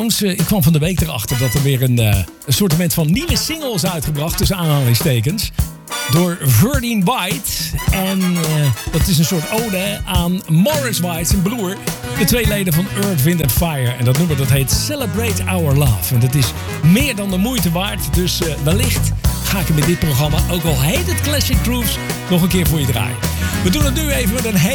Ik kwam van de week erachter dat er weer een assortiment van nieuwe singles uitgebracht, tussen aanhalingstekens, door Verdine White. En dat is een soort ode aan Morris White, zijn broer. De twee leden van Earth, Wind & Fire. En dat nummer dat heet Celebrate Our Love. En dat is meer dan de moeite waard. Dus wellicht ga ik hem in dit programma, ook al heet het Classic Grooves, nog een keer voor je draaien. We doen het nu even met een